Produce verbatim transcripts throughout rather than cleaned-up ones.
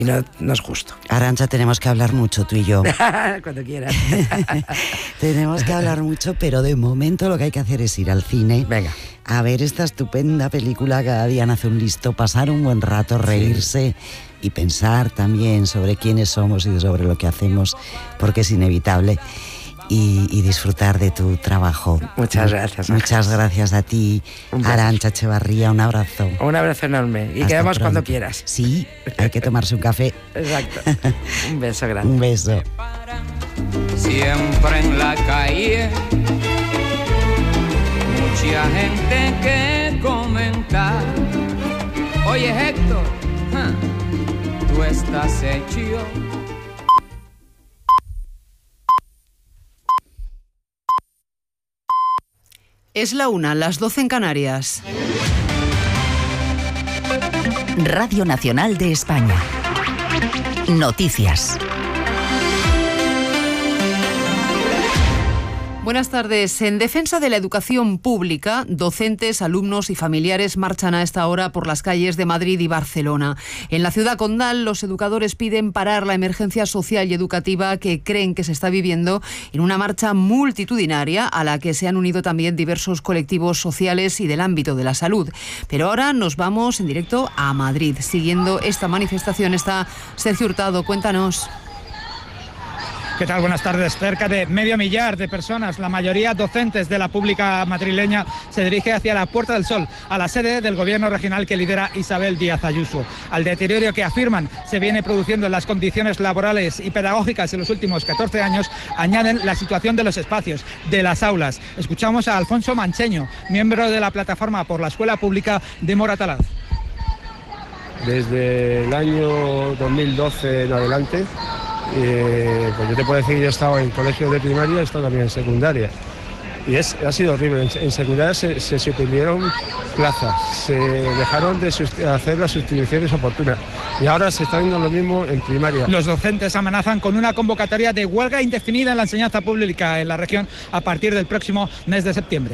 Y no, no es justo. Arantxa, tenemos que hablar mucho tú y yo. Cuando quieras. Tenemos que hablar mucho, pero de momento lo que hay que hacer es ir al cine. Venga. A ver esta estupenda película. Cada día nace un listo, pasar un buen rato, reírse sí. y pensar también sobre quiénes somos y sobre lo que hacemos, porque es inevitable. Y, y disfrutar de tu trabajo. Muchas gracias. Muchas gracias a ti, Arantxa Echevarría. Un abrazo. Un abrazo enorme. Y Hasta quedamos pronto. cuando quieras. Sí, hay que tomarse un café. Exacto. Un beso grande. Un beso. Siempre en la calle, mucha gente que comentar. Oye, Héctor, ¿huh? Tú estás hecho. Es la una, las doce en Canarias. Radio Nacional de España. Noticias. Buenas tardes. En defensa de la educación pública, docentes, alumnos y familiares marchan a esta hora por las calles de Madrid y Barcelona. En la ciudad condal, los educadores piden parar la emergencia social y educativa que creen que se está viviendo en una marcha multitudinaria a la que se han unido también diversos colectivos sociales y del ámbito de la salud. Pero ahora nos vamos en directo a Madrid. Siguiendo esta manifestación está Sergio Hurtado. Cuéntanos. ¿Qué tal? Buenas tardes. Cerca de medio millar de personas, la mayoría docentes de la pública madrileña, se dirige hacia la Puerta del Sol, a la sede del gobierno regional que lidera Isabel Díaz Ayuso. Al deterioro que afirman se viene produciendo en las condiciones laborales y pedagógicas en los últimos catorce años, añaden la situación de los espacios, de las aulas. Escuchamos a Alfonso Mancheño, miembro de la Plataforma por la Escuela Pública de Moratalaz. Desde el año dos mil doce en adelante, Eh, pues yo te puedo decir que yo he estado en colegios de primaria, he estado también en secundaria. Y es, ha sido horrible. En, en secundaria se, se suprimieron plazas, se dejaron de hacer las sustituciones oportunas. Y ahora se está viendo lo mismo en primaria. Los docentes amenazan con una convocatoria de huelga indefinida en la enseñanza pública en la región a partir del próximo mes de septiembre.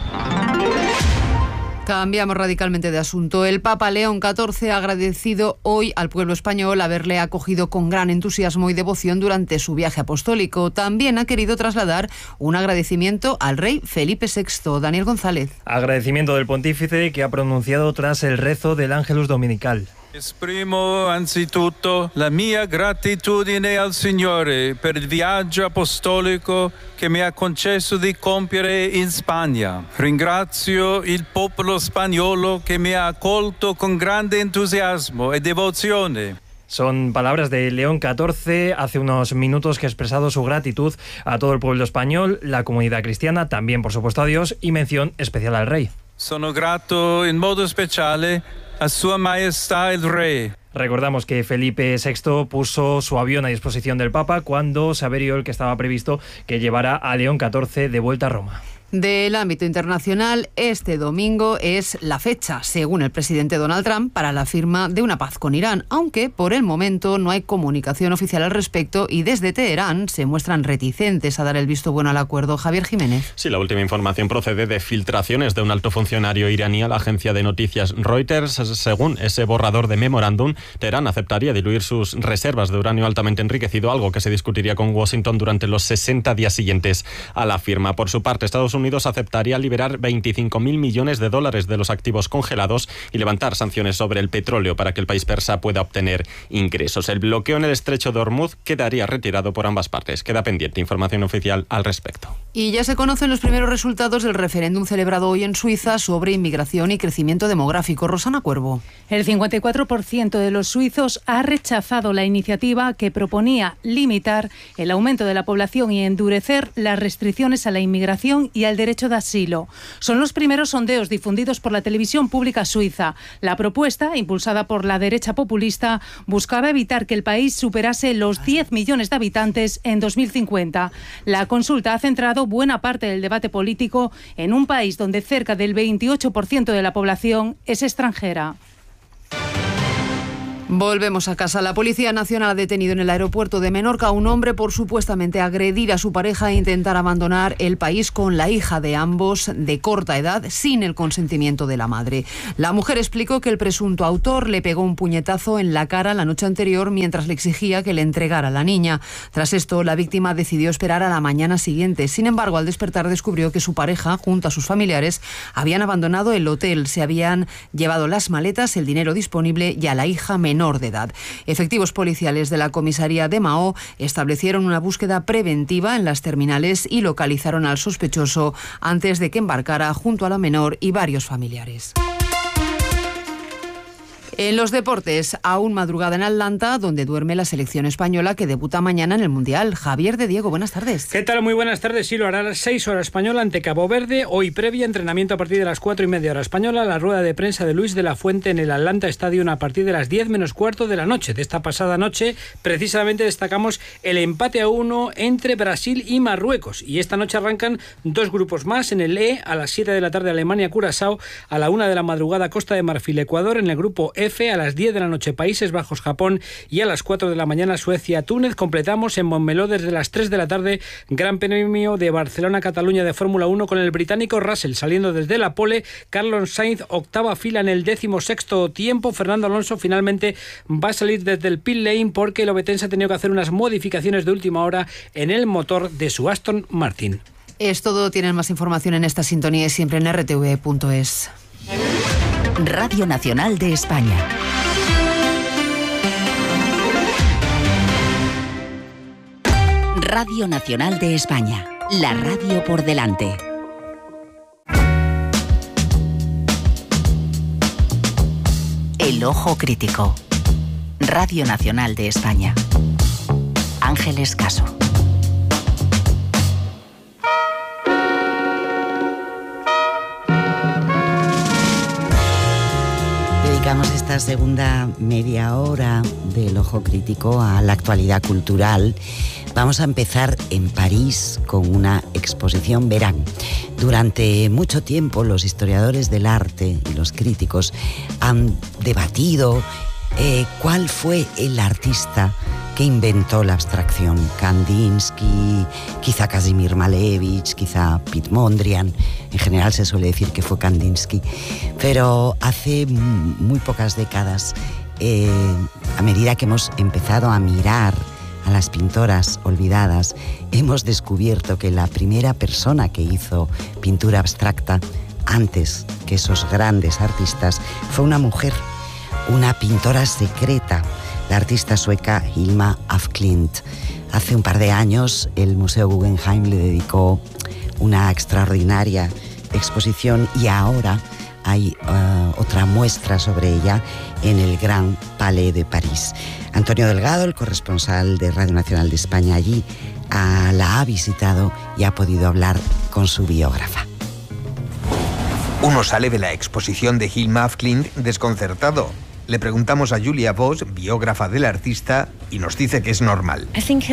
Cambiamos radicalmente de asunto. El Papa León catorce ha agradecido hoy al pueblo español haberle acogido con gran entusiasmo y devoción durante su viaje apostólico. También ha querido trasladar un agradecimiento al rey Felipe sexto. Daniel González. Agradecimiento del pontífice que ha pronunciado tras el rezo del Ángelus Dominical. Esprimo anzitutto la mia gratitudine al Signore per il viaggio apostolico che mi ha concesso di compiere in Spagna. Ringrazio il popolo spagnolo che mi ha accolto con grande entusiasmo e devozione. Son palabras de León catorce, hace unos minutos que ha expresado su gratitud a todo el pueblo español, la comunidad cristiana, también por supuesto a Dios, y mención especial al rey. Sono grato in modo speciale a Sua Majestà el Rey. Recordamos que Felipe sexto puso su avión a disposición del Papa cuando se averió el que estaba previsto que llevara a León catorce de vuelta a Roma. Del ámbito internacional, este domingo es la fecha, según el presidente Donald Trump, para la firma de una paz con Irán, aunque por el momento no hay comunicación oficial al respecto y desde Teherán se muestran reticentes a dar el visto bueno al acuerdo. Javier Jiménez. Sí, la última información procede de filtraciones de un alto funcionario iraní a la agencia de noticias Reuters. Según ese borrador de memorándum, Teherán aceptaría diluir sus reservas de uranio altamente enriquecido, algo que se discutiría con Washington durante los sesenta días siguientes a la firma. Por su parte, Estados Unidos Unidos aceptaría liberar veinticinco mil millones de dólares de los activos congelados y levantar sanciones sobre el petróleo para que el país persa pueda obtener ingresos. El bloqueo en el estrecho de Hormuz quedaría retirado por ambas partes. Queda pendiente información oficial al respecto. Y ya se conocen los primeros resultados del referéndum celebrado hoy en Suiza sobre inmigración y crecimiento demográfico. Rosana Cuervo. El cincuenta y cuatro por ciento de los suizos ha rechazado la iniciativa que proponía limitar el aumento de la población y endurecer las restricciones a la inmigración y al derecho de asilo. Son los primeros sondeos difundidos por la televisión pública suiza. La propuesta, impulsada por la derecha populista, buscaba evitar que el país superase los diez millones de habitantes en dos mil cincuenta. La consulta ha centrado buena parte del debate político en un país donde cerca del veintiocho por ciento de la población es extranjera. Volvemos a casa. La Policía Nacional ha detenido en el aeropuerto de Menorca a un hombre por supuestamente agredir a su pareja e intentar abandonar el país con la hija de ambos de corta edad sin el consentimiento de la madre. La mujer explicó que el presunto autor le pegó un puñetazo en la cara la noche anterior mientras le exigía que le entregara a la niña. Tras esto, la víctima decidió esperar a la mañana siguiente. Sin embargo, al despertar descubrió que su pareja, junto a sus familiares, habían abandonado el hotel. Se habían llevado las maletas, el dinero disponible y a la hija menor de edad. Efectivos policiales de la comisaría de Mahó establecieron una búsqueda preventiva en las terminales y localizaron al sospechoso antes de que embarcara junto a la menor y varios familiares. En los deportes, aún madrugada en Atlanta, donde duerme la selección española que debuta mañana en el Mundial. Javier de Diego, buenas tardes. ¿Qué tal? Muy buenas tardes. Sí, lo hará a las seis horas española ante Cabo Verde. Hoy previa entrenamiento a partir de las cuatro y media hora española. La rueda de prensa de Luis de la Fuente en el Atlanta Stadium a partir de las diez menos cuarto de la noche. De esta pasada noche, precisamente destacamos el empate a uno entre Brasil y Marruecos. Y esta noche arrancan dos grupos más. En el E, a las siete de la tarde Alemania-Curazao, a la una de la madrugada Costa de Marfil-Ecuador. En el grupo F, a las diez de la noche Países Bajos-Japón y a las cuatro de la mañana Suecia-Túnez. Completamos en Montmeló desde las tres de la tarde Gran Premio de Barcelona-Cataluña de Fórmula uno con el británico Russell saliendo desde la pole, Carlos Sainz octava fila en el décimo sexto tiempo. Fernando Alonso finalmente va a salir desde el pit lane porque el obetense ha tenido que hacer unas modificaciones de última hora en el motor de su Aston Martin. Es todo. Tienen más información en esta sintonía y siempre en r t v punto es. Radio Nacional de España. Radio Nacional de España. La radio por delante. El ojo crítico. Radio Nacional de España. Ángeles Caso. Dedicamos esta segunda media hora del ojo crítico a la actualidad cultural. Vamos a empezar en París con una exposición. Verán, durante mucho tiempo los historiadores del arte y los críticos han debatido eh, cuál fue el artista que inventó la abstracción. Kandinsky, quizá Kazimir Malevich, quizá Piet Mondrian. En general se suele decir que fue Kandinsky. Pero hace muy pocas décadas, eh, a medida que hemos empezado a mirar a las pintoras olvidadas, hemos descubierto que la primera persona que hizo pintura abstracta antes que esos grandes artistas fue una mujer, una pintora secreta, la artista sueca Hilma af Klint. Hace un par de años el Museo Guggenheim le dedicó una extraordinaria exposición y ahora hay uh, otra muestra sobre ella en el Grand Palais de París. Antonio Delgado, el corresponsal de Radio Nacional de España allí, uh, la ha visitado y ha podido hablar con su biógrafa. Uno sale de la exposición de Hilma af Klint desconcertado. Le preguntamos a Julia Voss, biógrafa del artista, y nos dice que es normal.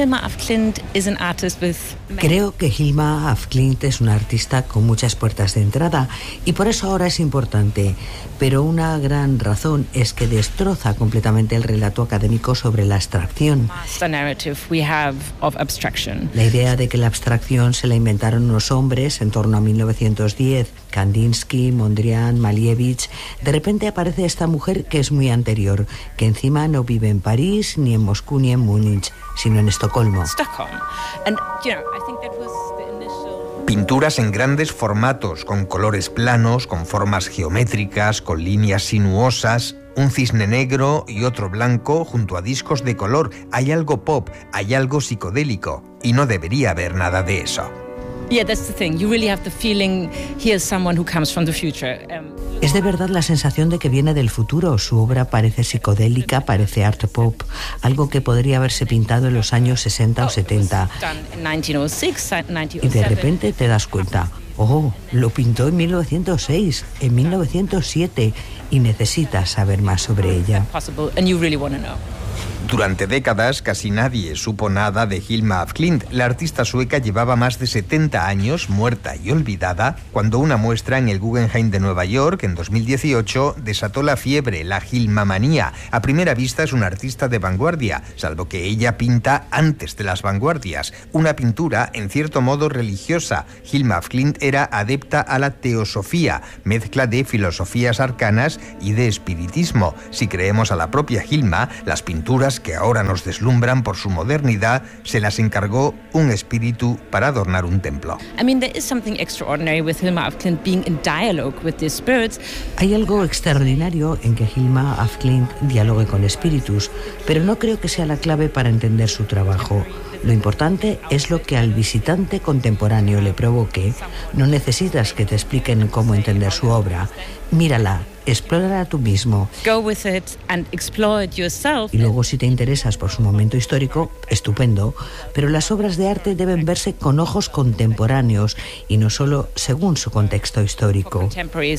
Creo que Hilma af Klint es una artista con muchas puertas de entrada y por eso ahora es importante. Pero una gran razón es que destroza completamente el relato académico sobre la abstracción. La idea de que la abstracción se la inventaron unos hombres en torno a mil novecientos diez, Kandinsky, Mondrian, Malevich. De repente aparece esta mujer que es muy anterior, que encima no vive en París, ni en Moscú, ni en Múnich, sino en Estocolmo. Pinturas en grandes formatos, con colores planos, con formas geométricas, con líneas sinuosas, un cisne negro y otro blanco junto a discos de color. Hay algo pop, hay algo psicodélico, y no debería haber nada de eso. Es de verdad la sensación de que viene del futuro. Su obra parece psicodélica, parece art pop, algo que podría haberse pintado en los años sesenta o setenta. Y de repente te das cuenta, oh, lo pintó en mil novecientos seis, en mil novecientos siete, y necesitas saber más sobre ella. Durante décadas casi nadie supo nada de Hilma af Klint. La artista sueca llevaba más de setenta años muerta y olvidada cuando una muestra en el Guggenheim de Nueva York en dos mil dieciocho desató la fiebre, la Hilmamanía. A primera vista es una artista de vanguardia, salvo que ella pinta antes de las vanguardias. Una pintura en cierto modo religiosa. Hilma af Klint era adepta a la teosofía, mezcla de filosofías arcanas y de espiritismo. Si creemos a la propia Hilma, las pinturas que ahora nos deslumbran por su modernidad, se las encargó un espíritu para adornar un templo. I mean, there is something extraordinary with Hilma af Klint being in dialogue with these spirits. Hay algo extraordinario en que Hilma af Klint dialogue con espíritus, pero no creo que sea la clave para entender su trabajo. Lo importante es lo que al visitante contemporáneo le provoque. No necesitas que te expliquen cómo entender su obra. Mírala, explórala tú mismo. Go with it and explore it yourself. Y luego, si te interesas por su momento histórico, estupendo. Pero las obras de arte deben verse con ojos contemporáneos y no solo según su contexto histórico.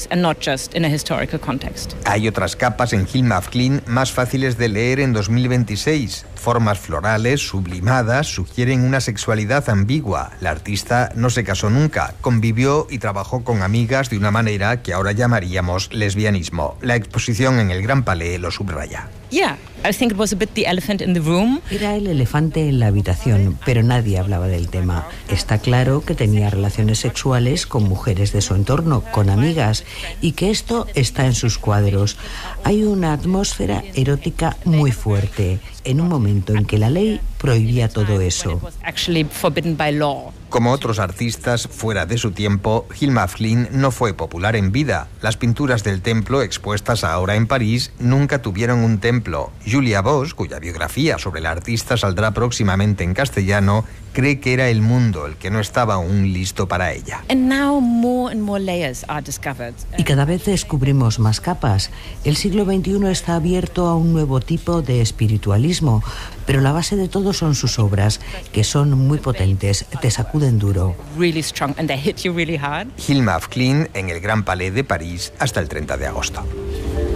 Hay otras capas en Hilma af Klint más fáciles de leer en dos mil veintiséis. Formas florales, sublimadas, sugieren una sexualidad ambigua. La artista no se casó nunca, convivió y trabajó con amigas de una manera que ahora llamaríamos lesbianismo. La exposición en el Gran Palais lo subraya. Yeah, I think it was a bit the elephant in the room. Era el elefante en la habitación, pero nadie hablaba del tema. Está claro que tenía relaciones sexuales con mujeres de su entorno, con amigas, y que esto está en sus cuadros. Hay una atmósfera erótica muy fuerte, en un momento en que la ley prohibía todo eso. Como otros artistas fuera de su tiempo, Hilma af Klint no fue popular en vida. Las pinturas del templo expuestas ahora en París nunca tuvieron un templo. Julia Voss, cuya biografía sobre la artista saldrá próximamente en castellano, cree que era el mundo el que no estaba aún listo para ella. Y cada vez descubrimos más capas. El siglo veintiuno está abierto a un nuevo tipo de espiritualismo, pero la base de todo son sus obras, que son muy potentes, te sacuden duro. Hilma af Klint en el Gran Palais de París hasta el treinta de agosto.